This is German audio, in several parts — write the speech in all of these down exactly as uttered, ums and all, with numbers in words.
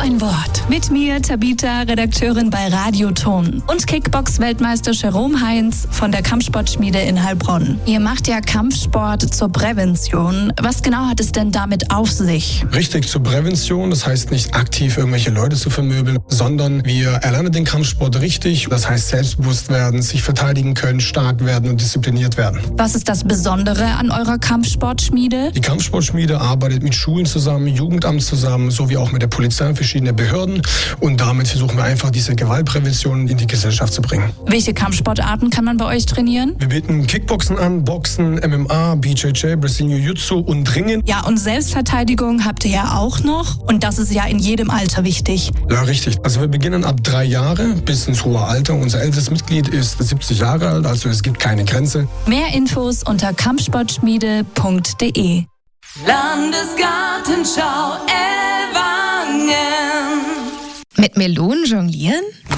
ein Wort. Mit mir, Tabita, Redakteurin bei Radio Ton. Und Kickbox-Weltmeister Jerome Heinz von der Kampfsportschmiede in Heilbronn. Ihr macht ja Kampfsport zur Prävention. Was genau hat es denn damit auf sich? Richtig, zur Prävention. Das heißt nicht aktiv irgendwelche Leute zu vermöbeln, sondern wir erlernen den Kampfsport richtig. Das heißt selbstbewusst werden, sich verteidigen können, stark werden und diszipliniert werden. Was ist das Besondere an eurer Kampfsportschmiede? Die Kampfsportschmiede arbeitet mit Schulen zusammen, Jugendamt zusammen, sowie auch mit der Polizei und verschiedenen Behörden. Und damit versuchen wir einfach, diese Gewaltprävention in die Gesellschaft zu bringen. Welche Kampfsportarten kann man bei euch trainieren? Wir bieten Kickboxen an, Boxen, M M A, B J J, Brazilian Jiu-Jitsu und Ringen. Ja, und Selbstverteidigung habt ihr ja auch noch. Und das ist ja in jedem Alter wichtig. Ja, richtig. Also wir beginnen ab drei Jahre bis ins hohe Alter. Unser ältestes Mitglied ist siebzig Jahre alt, also es gibt keine Grenze. Mehr Infos unter kampfsportschmiede punkt de. Landesgartenschau Ellwangen. Mit Melonen jonglieren?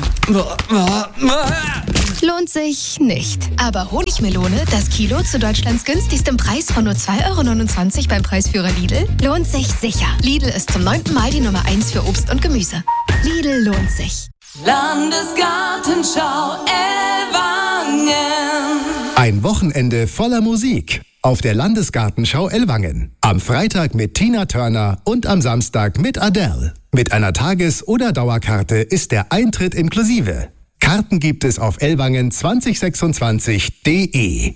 Lohnt sich nicht. Aber Honigmelone, das Kilo zu Deutschlands günstigstem Preis von nur zwei Euro neunundzwanzig beim Preisführer Lidl, lohnt sich sicher. Lidl ist zum neunten Mal die Nummer eins für Obst und Gemüse. Lidl lohnt sich. Landesgartenschau Ellwangen. Ein Wochenende voller Musik auf der Landesgartenschau Ellwangen. Am Freitag mit Tina Turner und am Samstag mit Adele. Mit einer Tages- oder Dauerkarte ist der Eintritt inklusive. Karten gibt es auf ellwangen zwanzig sechsundzwanzig punkt de.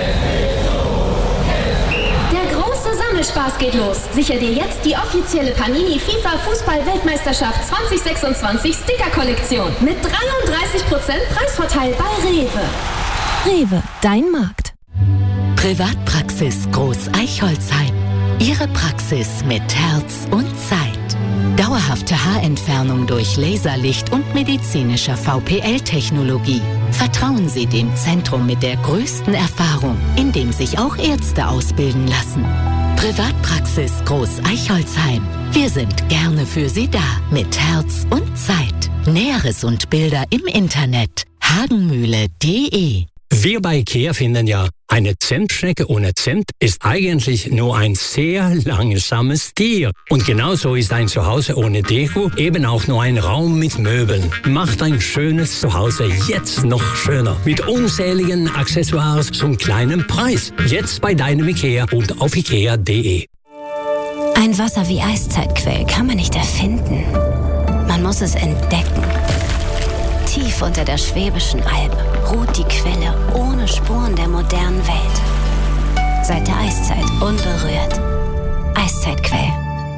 Der große Sammelspaß geht los. Sicher dir jetzt die offizielle Panini FIFA Fußball-Weltmeisterschaft zwanzig sechsundzwanzig Sticker-Kollektion mit dreiunddreißig Prozent Preisvorteil bei Rewe. Rewe, dein Markt. Privatpraxis Groß Eichholzheim. Ihre Praxis mit Herz und Zeit. Dauerhafte Haarentfernung durch Laserlicht und medizinischer V P L-Technologie. Vertrauen Sie dem Zentrum mit der größten Erfahrung, in dem sich auch Ärzte ausbilden lassen. Privatpraxis Groß Eichholzheim. Wir sind gerne für Sie da, mit Herz und Zeit. Näheres und Bilder im Internet hagenmühle punkt de. Wir bei IKEA finden ja, eine Zentschnecke ohne Zent ist eigentlich nur ein sehr langsames Tier. Und genauso ist ein Zuhause ohne Deko eben auch nur ein Raum mit Möbeln. Macht ein schönes Zuhause jetzt noch schöner. Mit unzähligen Accessoires zum kleinen Preis. Jetzt bei deinem IKEA und auf ikea punkt de. Ein Wasser wie Eiszeitquell kann man nicht erfinden. Man muss es entdecken. Tief unter der Schwäbischen Alb ruht die Quelle ohne Spuren der modernen Welt. Seit der Eiszeit unberührt. Eiszeitquell.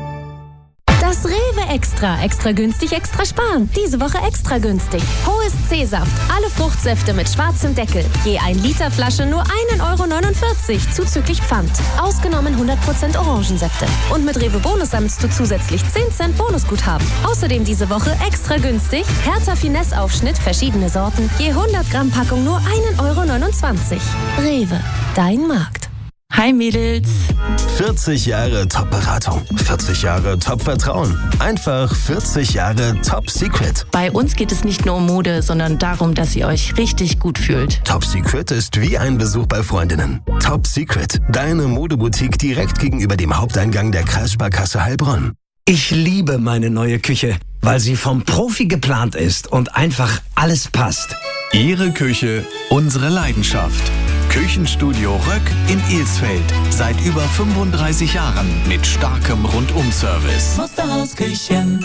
Das Rewe Extra. Extra günstig, extra sparen. Diese Woche extra günstig. Hohes C-Saft. Alle Fruchtsäfte mit schwarzem Deckel. Je ein Liter Flasche nur ein Euro neunundvierzig. Zuzüglich Pfand. Ausgenommen hundert Prozent Orangensäfte. Und mit Rewe Bonus sammelst du zusätzlich zehn Cent Bonusguthaben. Außerdem diese Woche extra günstig. Hertha Finesse Aufschnitt, verschiedene Sorten. Je hundert Gramm Packung nur ein Euro neunundzwanzig. Rewe. Dein Markt. Hi Mädels. vierzig Jahre Top-Beratung, vierzig Jahre Top-Vertrauen, einfach vierzig Jahre Top Secret. Bei uns geht es nicht nur um Mode, sondern darum, dass ihr euch richtig gut fühlt. Top Secret ist wie ein Besuch bei Freundinnen. Top Secret, deine Modeboutique direkt gegenüber dem Haupteingang der Kreissparkasse Heilbronn. Ich liebe meine neue Küche, weil sie vom Profi geplant ist und einfach alles passt. Ihre Küche, unsere Leidenschaft. Küchenstudio Röck in Ilsfeld. Seit über fünfunddreißig Jahren mit starkem Rundum-Service. Musterhausküchen.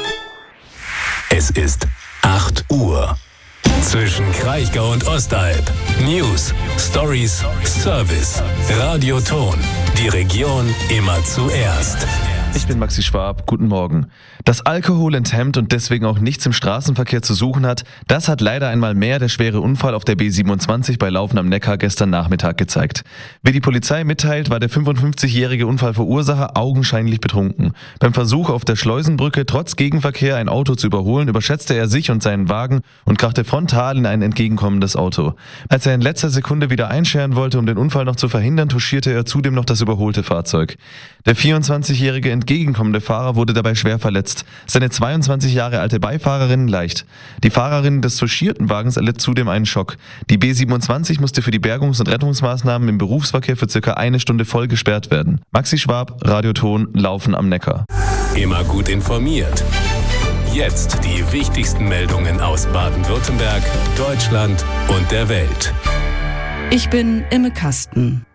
Es ist acht Uhr. Zwischen Kraichgau und Ostalb. News, Stories, Service. Radio Ton. Die Region immer zuerst. Ich bin Maxi Schwab, guten Morgen. Dass Alkohol enthemmt und deswegen auch nichts im Straßenverkehr zu suchen hat, das hat leider einmal mehr der schwere Unfall auf der B siebenundzwanzig bei Laufen am Neckar gestern Nachmittag gezeigt. Wie die Polizei mitteilt, war der fünfundfünfzigjährige Unfallverursacher augenscheinlich betrunken. Beim Versuch auf der Schleusenbrücke trotz Gegenverkehr ein Auto zu überholen, überschätzte er sich und seinen Wagen und krachte frontal in ein entgegenkommendes Auto. Als er in letzter Sekunde wieder einscheren wollte, um den Unfall noch zu verhindern, touchierte er zudem noch das überholte Fahrzeug. Der vierundzwanzigjährige entgegenkommende Fahrer wurde dabei schwer verletzt. Seine zweiundzwanzig Jahre alte Beifahrerin leicht. Die Fahrerin des touchierten Wagens erlitt zudem einen Schock. Die B siebenundzwanzig musste für die Bergungs- und Rettungsmaßnahmen im Berufsverkehr für circa eine Stunde voll gesperrt werden. Maxi Schwab, Radio Ton, Laufen am Neckar. Immer gut informiert. jetzt die wichtigsten Meldungen aus Baden-Württemberg, Deutschland und der Welt. Ich bin Imme Kasten.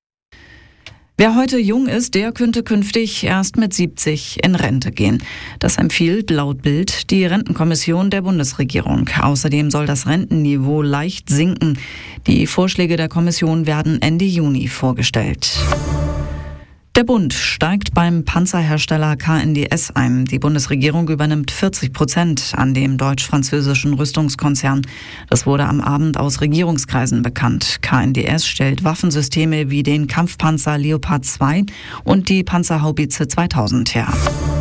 Wer heute jung ist, der könnte künftig erst mit siebzig in Rente gehen. Das empfiehlt laut Bild die Rentenkommission der Bundesregierung. Außerdem soll das Rentenniveau leicht sinken. Die Vorschläge der Kommission werden Ende Juni vorgestellt. Der Bund steigt beim Panzerhersteller K N D S ein. Die Bundesregierung übernimmt vierzig Prozent an dem deutsch-französischen Rüstungskonzern. Das wurde am Abend aus Regierungskreisen bekannt. K N D S stellt Waffensysteme wie den Kampfpanzer Leopard zwei und die Panzerhaubitze zweitausend her.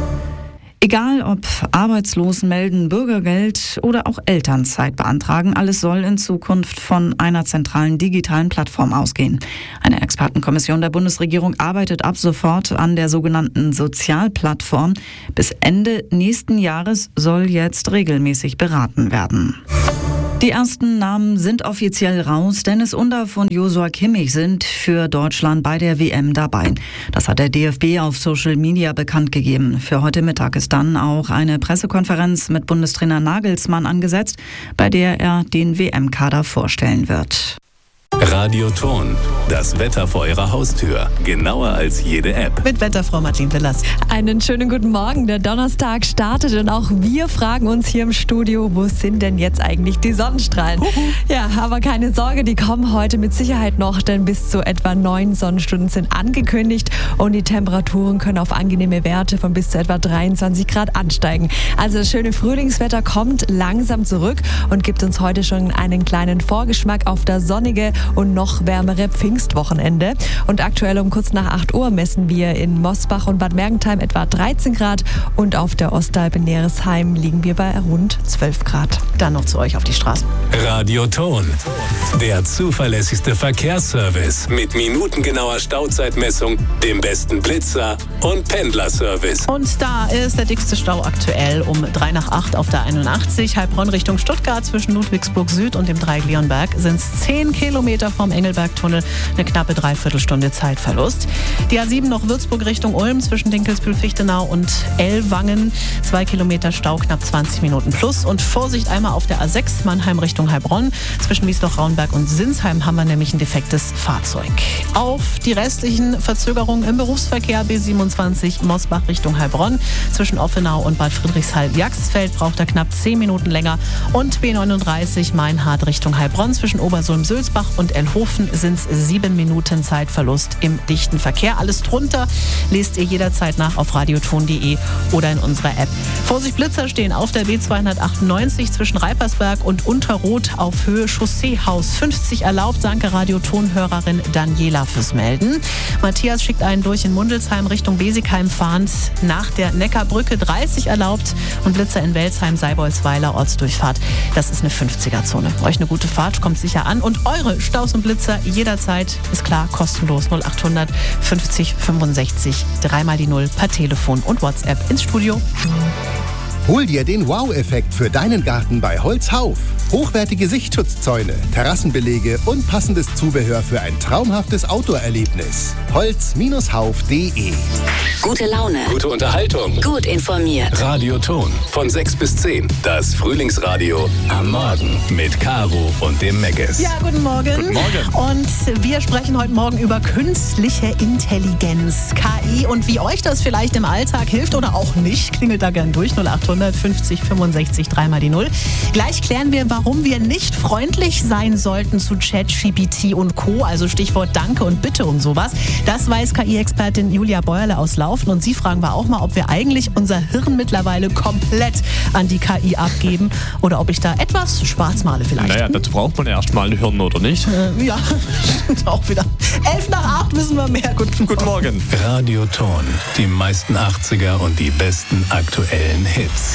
Egal ob arbeitslos melden, Bürgergeld oder auch Elternzeit beantragen, alles soll in Zukunft von einer zentralen digitalen Plattform ausgehen. Eine Expertenkommission der Bundesregierung arbeitet ab sofort an der sogenannten Sozialplattform. Bis Ende nächsten Jahres soll jetzt regelmäßig beraten werden. Die ersten Namen sind offiziell raus. Dennis Undaff und Joshua Kimmich sind für Deutschland bei der W M dabei. Das hat der D F B auf Social Media bekannt gegeben. Für heute Mittag ist dann auch eine Pressekonferenz mit Bundestrainer Nagelsmann angesetzt, bei der er den W M-Kader vorstellen wird. Radioton, das Wetter vor Ihrer Haustür. Genauer als jede App. Mit Wetterfrau Martin Willers. Einen schönen guten Morgen. Der Donnerstag startet und auch wir fragen uns hier im Studio, wo sind denn jetzt eigentlich die Sonnenstrahlen? Uhu. Ja, aber keine Sorge, die kommen heute mit Sicherheit noch, denn bis zu etwa neun Sonnenstunden sind angekündigt und die Temperaturen können auf angenehme Werte von bis zu etwa dreiundzwanzig Grad ansteigen. Also das schöne Frühlingswetter kommt langsam zurück und gibt uns heute schon einen kleinen Vorgeschmack auf das sonnige und noch wärmere Pfingstwochenende. Und aktuell um kurz nach acht Uhr messen wir in Mosbach und Bad Mergentheim etwa dreizehn Grad und auf der Ostalb in Neresheim liegen wir bei rund zwölf Grad. Dann noch zu euch auf die Straßen. Radioton, der zuverlässigste Verkehrsservice mit minutengenauer Stauzeitmessung, dem besten Blitzer und Pendlerservice. Und da ist der dickste Stau aktuell um drei nach acht auf der einundachtzig, Heilbronn Richtung Stuttgart zwischen Ludwigsburg Süd und dem Dreieck Leonberg sind es zehn Kilometer vom Engelbergtunnel, eine knappe Dreiviertelstunde Zeitverlust. Die A sieben noch Würzburg Richtung Ulm zwischen Dinkelsbühl-Fichtenau und Ellwangen, zwei Kilometer Stau, knapp zwanzig Minuten plus. Und Vorsicht einmal auf der A sechs Mannheim Richtung Heilbronn. Zwischen Wiesloch-Raunberg und Sinsheim haben wir nämlich ein defektes Fahrzeug. Auf die restlichen Verzögerungen im Berufsverkehr B siebenundzwanzig Mosbach Richtung Heilbronn. Zwischen Offenau und Bad Friedrichshall-Jagsfeld braucht er knapp zehn Minuten länger. Und B neununddreißig Meinhard Richtung Heilbronn zwischen Obersulm-Sülzbach und Elhofen sind es sieben Minuten Zeitverlust im dichten Verkehr. Alles drunter lest ihr jederzeit nach auf radioton punkt de oder in unserer App. Vorsicht, Blitzer stehen auf der B zweihundertachtundneunzig zwischen Reipersberg und Unterroth auf Höhe Chausseehaus fünfzig erlaubt. Danke Radioton-Hörerin Daniela fürs Melden. Matthias schickt einen durch in Mundelsheim Richtung Besigheim fahrend nach der Neckarbrücke dreißig erlaubt und Blitzer in Welzheim, Seibolsweiler Ortsdurchfahrt. Das ist eine fünfziger-Zone. Euch eine gute Fahrt, kommt sicher an und eure Staus und Blitzer jederzeit, ist klar, kostenlos null achthundert fünfzig fünfundsechzig, dreimal die Null per Telefon und WhatsApp ins Studio. Hol dir den Wow-Effekt für deinen Garten bei Holzhauf. Hochwertige Sichtschutzzäune, Terrassenbelege und passendes Zubehör für ein traumhaftes Outdoor-Erlebnis. Holz Hauf punkt de. Gute Laune. Gute Unterhaltung. Gut informiert. Radioton von sechs bis zehn. Das Frühlingsradio am Morgen mit Caro und dem Meckes. Ja, guten Morgen. Guten Morgen. Und wir sprechen heute Morgen über künstliche Intelligenz, K I und wie euch das vielleicht im Alltag hilft oder auch nicht. Klingelt da gern durch null achthundert fünfzig fünfundsechzig, dreimal die Null. Gleich klären wir, warum wir nicht freundlich sein sollten zu ChatGPT und Co., also Stichwort Danke und Bitte und sowas. Das weiß K I-Expertin Julia Bäuerle aus Laufen und sie fragen wir auch mal, ob wir eigentlich unser Hirn mittlerweile komplett an die K I abgeben oder ob ich da etwas schwarz male vielleicht. Naja, dazu braucht man erstmal ein Hirn, oder nicht? Äh, ja, auch wieder. Elf nach acht wissen wir mehr. Guten, Guten Morgen. Radioton, die meisten achtziger und die besten aktuellen Hits.